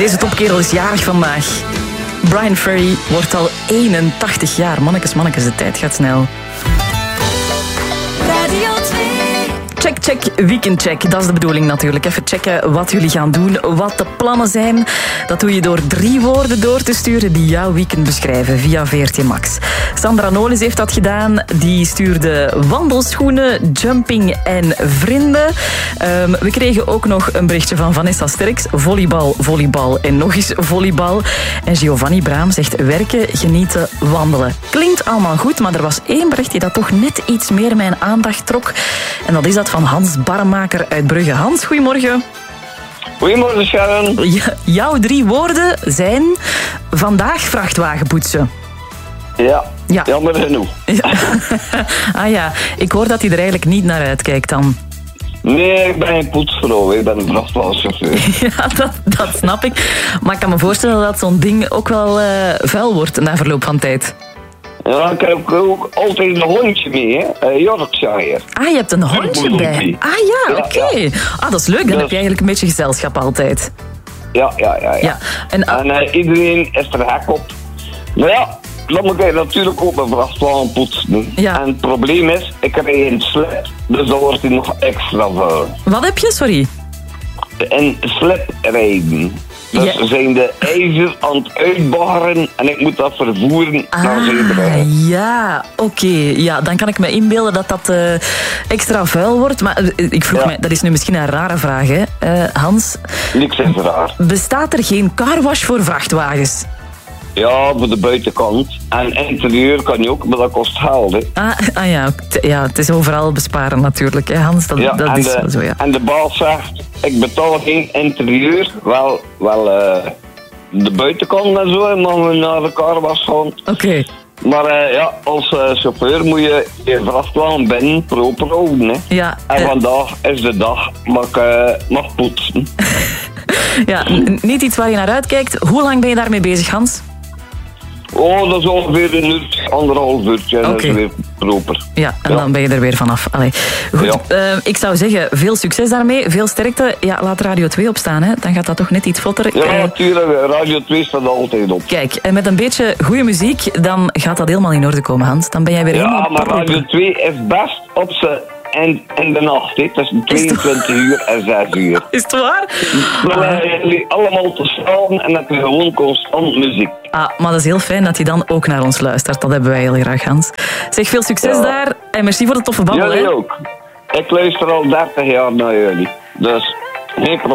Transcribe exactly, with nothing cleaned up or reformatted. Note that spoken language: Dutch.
Deze topkerel is jarig vandaag. Bryan Ferry wordt al eenentachtig jaar. Mannekes, mannekes, de tijd gaat snel. Radio twee. Check, check, weekendcheck. Dat is de bedoeling natuurlijk. Even checken wat jullie gaan doen, wat de plannen zijn. Dat doe je door drie woorden door te sturen die jouw weekend beschrijven via V R T Max. Sandra Nolis heeft dat gedaan. Die stuurde wandelschoenen, jumping en vrienden. Um, we kregen ook nog een berichtje van Vanessa Sterks. Volleybal, volleybal en nog eens volleybal. En Giovanni Braam zegt werken, genieten, wandelen. Klinkt allemaal goed, maar er was één berichtje dat toch net iets meer mijn aandacht trok. En dat is dat van Hans Barremaker uit Brugge. Hans, goedemorgen. Goedemorgen, Sharon. Ja, jouw drie woorden zijn vandaag vrachtwagen poetsen. Ja, Ja. jammer genoeg. Ja. Ah ja, ik hoor dat hij er eigenlijk niet naar uitkijkt dan. Nee, ik ben een poetsvrouw, ik ben een vrachtwagenchauffeur. Ja, dat, dat snap ik. Maar ik kan me voorstellen dat zo'n ding ook wel uh, vuil wordt na verloop van tijd. Ja, ik heb ook altijd een hondje mee, hè. Uh, Yorkshire. Ah, je hebt een hondje bij. Ah ja, Ja, oké. Okay. Ah, dat is leuk. Dan Dus- heb je eigenlijk een beetje gezelschap altijd. Ja, ja, ja. ja. Ja. En, ah, En uh, iedereen is er hek op. Maar ja, dan moet ik natuurlijk ook een vrachtwagen poetsen. Ja. En het probleem is, ik heb een slip, dus dan wordt hij nog extra vuil. wat heb je? Sorry. En slip rijden. Dus Ja. ze zijn de ijzer aan het uitbaggeren en ik moet dat vervoeren naar Zeebrugge. Ah, ja, oké. Ja, dan kan ik me inbeelden dat dat uh, extra vuil wordt. Maar uh, ik vroeg Ja. me, dat is nu misschien een rare vraag, hè, uh, Hans. Niks is raar. Bestaat er geen carwash voor vrachtwagens? Ja, voor de buitenkant. En interieur kan je ook, maar dat kost geld. Hè. Ah, ah ja, t- ja, het is overal besparen natuurlijk, hè, Hans. Dat, Ja, dat en, is de, wel zo, ja. en de baas zegt, ik betaal geen interieur, wel, wel uh, de buitenkant en zo, en dan we naar de carwas gaan. Oké. Maar uh, ja, als uh, chauffeur moet je je vrachtwagen binnen proper houden. Hè. Ja, En eh, vandaag is de dag mag ik uh, mag poetsen. ja, n- niet iets waar je naar uitkijkt. Hoe lang ben je daarmee bezig, Hans? Oh, dat is ongeveer een uurtje, anderhalf uurtje en Oké. dat is weer proper. Ja, en Ja. dan ben je er weer vanaf. Allee. Goed, Ja. eh, ik zou zeggen, veel succes daarmee, veel sterkte. Ja, laat Radio twee opstaan, hè. Dan gaat dat toch net iets vlotter. Ja, Eh, natuurlijk, Radio twee staat altijd op. Kijk, en met een beetje goede muziek, dan gaat dat helemaal in orde komen, Hans. Dan ben jij weer Ja, helemaal maar proper. Radio twee is best op z'n en in de nacht, hè, tussen tweeëntwintig uur en zes uur. Is het waar? Dan hebben jullie allemaal te staan en heb je gewoon constant muziek. Ah, maar dat is heel fijn dat je dan ook naar ons luistert. Dat hebben wij heel graag, Hans. Zeg, veel succes Ja. daar en merci voor de toffe babbel. Jullie hè. ook. Ik luister al dertig jaar naar jullie. Dus, geen probleem.